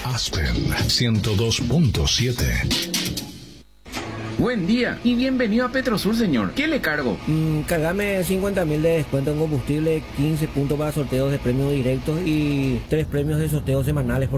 Aspen 102.7. Buen día y bienvenido a Petrosur, señor. ¿Qué le cargo? Cargame 50.000 de descuento en combustible, 15 puntos para sorteos de premios directos y 3 premios de sorteos semanales, por